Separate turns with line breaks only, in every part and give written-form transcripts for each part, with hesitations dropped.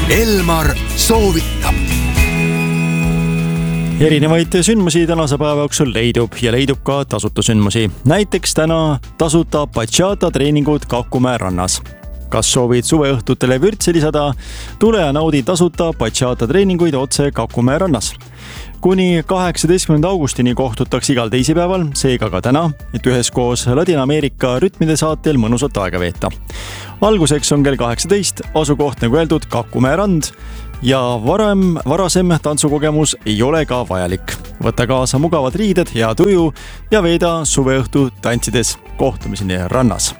Elmar soovitab.
Erinevaid sündmusi tänase päeva jooksul leidub ja leidub ka tasuta sündmusi. Näiteks täna tasuta bachata treeningud Kakumäe rannas. Kas soovid suveõhtutele vürtsi lisada? Tule ja naudi tasuta bachata treeninguid otse Kakumäe rannas. Kuni 18. augustini kohtutakse igal teisipäeval, seega ka täna, et üheskoos Ladina-Ameerika rütmide saatel mõnusat aega veeta. Alguseks on kell 18, asukoht nagu öeldud Kakumäe rand ja varasem tantsukogemus ei ole ka vajalik. Võta kaasa mugavad riided, hea tuju ja veeda suveõhtu tantsides kohtumiseni rannas.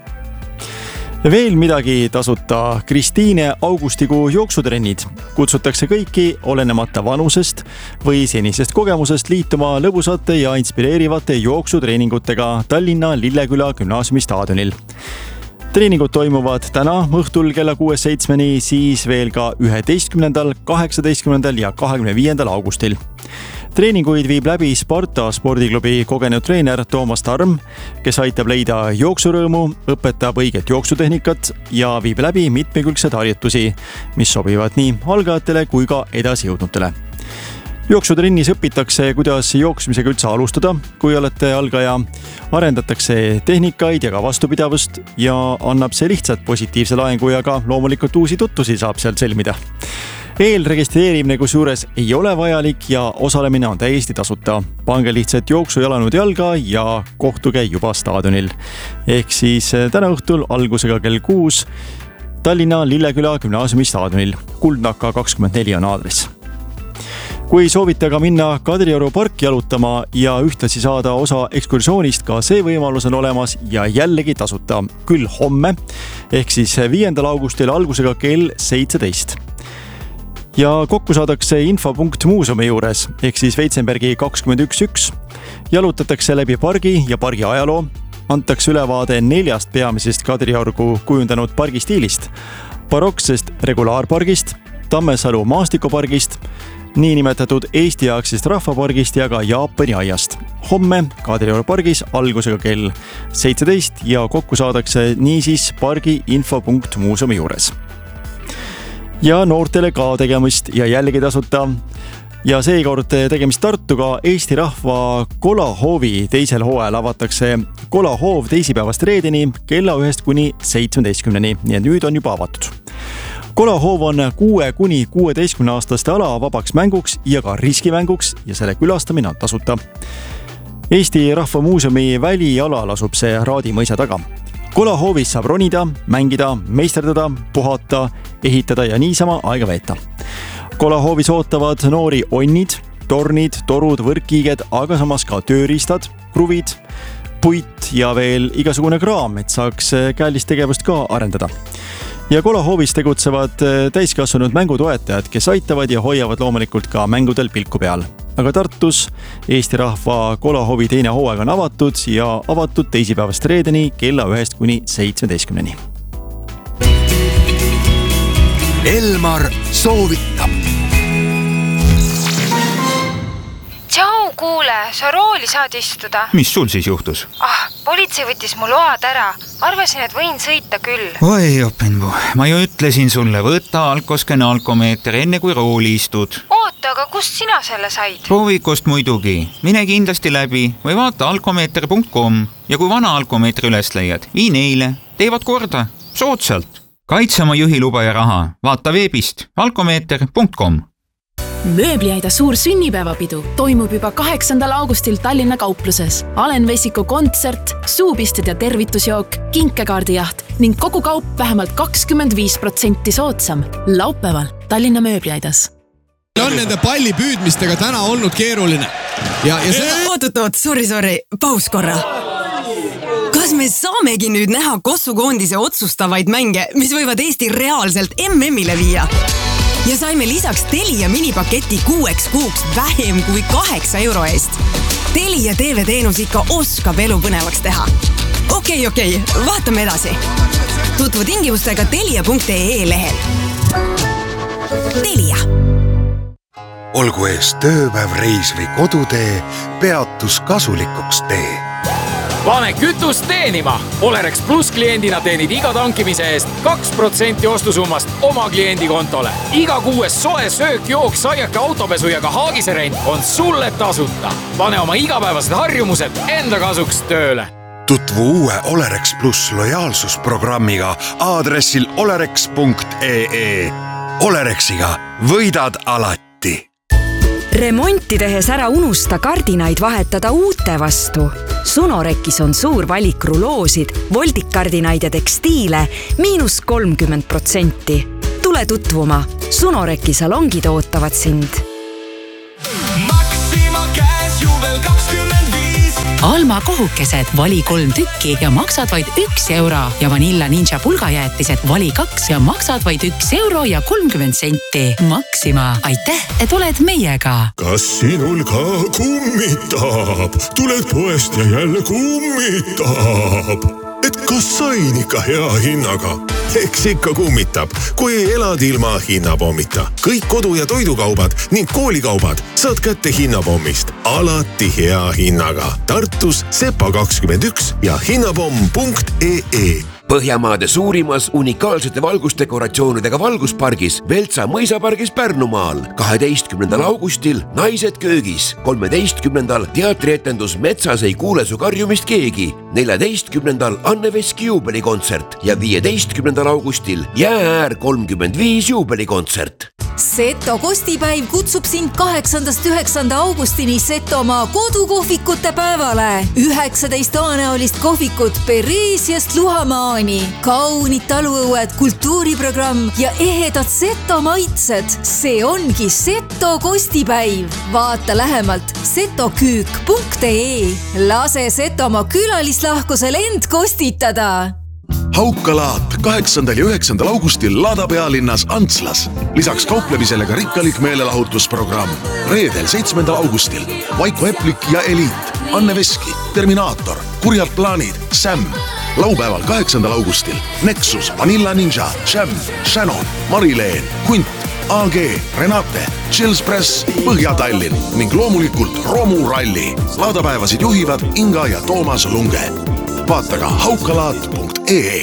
Veel midagi tasuta Kristiine augustikuu jooksutrennid. Kutsutakse kõiki olenemata vanusest või senisest kogemusest liituma lõbusate ja inspireerivate jooksutreeningutega Tallinna Lilleküla gümnaasiumi staadionil. Treeningud toimuvad täna õhtul kella 6-7, siis veel ka 11., 18. ja 25. augustil. Treeninguid viib läbi Sparta spordiklubi kogenud treener Toomas Tarm, kes aitab leida jooksurõõmu, õpetab õiget jooksutehnikat ja viib läbi mitmekülgsed harjutusi, mis sobivad nii algajatele kui ka edasijõudnutele. Jooksutrennis õpitakse, kuidas jooksmisega üldse alustada, kui olete algaja, arendatakse tehnikaid ja ka vastupidavust ja annab see lihtsalt positiivse laengu ja ka loomulikult uusi tutvusi saab sealt sõlmida. Eelregistreerimine kusjuures ei ole vajalik ja osalemine on täiesti tasuta. Pange lihtsalt jooksujalaanud jalga ja kohtuge juba staadionil. Ehk siis täna õhtul algusega kell 6 Tallinna Lilleküla gümnaasiumi staadionil. Kuldnaka 24 on aadress. Kui soovite aga minna Kadrioru parki jalutama ja ühtlasi saada osa ekskursioonist, ka see võimalus on olemas ja jällegi tasuta. Küll homme, ehk siis 5. augustil algusega kell 17. Ja kokku saadakse infopunkt muuseumi juures, ehk siis Veitsenbergi 21.1. Jalutatakse läbi pargi ja pargi ajaloo. Antakse ülevaade 4 peamisest Kadriorgu kujundanud pargistiilist. Baroksest regulaarpargist, Tammesalu maastikupargist, niinimetatud Eesti-aegsest rahvapargist ja ka Jaapani aiast. Homme Kadrioru pargis algusega kell 17 ja kokku saadakse niisiis pargi infopunkt muuseumi juures. Ja noortele ka tegemist ja jällegi tasuta. Ja seekord tegemist Tartuga Eesti Rahva Kolahoovi teisel hooajal avatakse Kolahoov teisipäevast reedeni kella 1 kuni 17, nii et nüüd on juba avatud. Kolahoov on 6–16 aastaste ala vabaks mänguks ja ka riskimänguks ja selle külastamine on tasuta. Eesti Rahva Muuseumi välialal asub see Raadi mõisa taga. Kolahoovis saab ronida, mängida, meisterdada, puhata, ehitada ja niisama aega veeta. Kolahoovis ootavad noori onnid, tornid, torud, võrkkiiged, aga samas ka tööriistad, kruvid, puit ja veel igasugune kraam, et saaks käelist tegevust ka arendada. Ja Kolahoovis tegutsevad täiskasvanud mängutoetajad, kes aitavad ja hoiavad loomulikult ka mängudel pilku peal. Aga Tartus Eesti Rahva Kolahoovi teine hooaeg on avatud ja avatud teisipäevast reedeni kella 1 kuni 17.
Elmar soovitab.
Tšau, kuule, sa rooli saad istuda.
Mis sul siis juhtus?
Politsei võttis mu load ära. Arvasin, et võin sõita küll.
Oi, opinvu. Ma ju ütlesin sulle, võta alkoskene alkomeeter enne kui rooli istud.
Oota, aga kust sina selle said?
Proovikust muidugi. Mine kindlasti läbi või vaata alkomeeter.com ja kui vana alkomeetri üles leiad, vii neile. Teevad korda. Soodsalt. Kaitse oma juhiluba ja raha. Vaata veebist alkomeeter.com.
Mööbliaida suur sünnipäevapidu toimub juba 8. augustil Tallinna kaupluses. Alen Vesiku kontsert, suupisted ja tervitusjook, kinkekaardijaht ning kogu kaup vähemalt 25% soodsam. Laupäeval Tallinna Mööbliaidas.
On nende palli püüdmistega täna olnud keeruline. Ja seda...
Oot, sorry, paus korra. Kas me saamegi nüüd näha kossukoondise otsustavaid mänge, mis võivad Eesti reaalselt MM-ile viia? Ja saime lisaks Telia minipaketi 6 kuuks vähem kui 8 euro eest. Telia TV-teenus ikka oskab elu põnevaks teha. Okei, vaatame edasi. Tutvu tingimustega telia.ee lehel. Telia.
Olgu ees tööpäev, reis või kodutee, peatus kasulikuks tee.
Pane kütust teenima. Olerex Plus kliendina teenid iga tankimise eest 2% ostusummast oma kliendi kontole. Iga 6 soe söök, jook, saiake, autopesu ja ka haagise rent on sulle tasuta. Pane oma igapäevased harjumused enda kasuks tööle.
Tutvu uue Olerex Plus lojaalsusprogrammiga aadressil olerex.ee. Olerexiga võidad alati.
Remonti tehes ära unusta kardinaid vahetada uute vastu. Sunorekis on suur valik ruloosid, voldikardinaid ja tekstiile -30%. Tule tutvuma. Sunoreki salongid ootavad sind.
Maxima käes juubel 25.
Alma kohukesed vali 3 tükki ja maksad vaid 1 euro ja Vanilla Ninja pulgajäätised vali 2 ja maksad vaid 1 euro ja 30 senti. Maxima, aitäh, et oled meiega.
Kas sinul ka kummitab? Tuled poest ja jälle kummitab. Et kas sain ikka hea hinnaga? Eks ikka kummitab, kui elad ilma hinnapommita. Kõik kodu- ja toidukaubad ning koolikaubad saad kätte hinnapommist. Alati hea hinnaga. Tartus Sepa 21 ja hinnapomm.ee.
Põhjamaade suurimas unikaalsete valgusdekoratsioonidega valguspargis Veltsa mõisapargis Pärnumaal 12. augustil Naised köögis, 13. teatrietendus Metsas ei kuule su karjumist keegi, 14. Anne Veski juubelikontsert ja 15. augustil Jäääär 35 juubelikontsert.
Seto kostipäiv kutsub sind 8.–9. augustini Setomaa kodukohvikute päevale. 19 aanäolist kohvikut Pereesiast Luhamaani. Kaunid taluõued, kultuuriprogramm ja ehedad Seto maitsed. See ongi Seto kostipäiv. Vaata lähemalt setoküük.ee. Lase Setomaa külalislahkusel end kostitada.
Haukalaat 8. ja 9. augustil Lada pealinnas Antslas. Lisaks kauplemisele ka rikkalik meelelahutusprogramm. Reedel 7. augustil Vaiko Eplik ja Eliit, Anne Veski, Terminaator, Kurjalt plaanid, Sam. Laupäeval 8. augustil Nexus, Vanilla Ninja, Sham, Shannon, Marileen, Hunt, AG, Renate, Chills Press, Põhja-Tallinn ning loomulikult Romu Ralli. Laadapäevasid juhivad Inga ja Toomas Lunge. Vaata ka haukalaat.ee.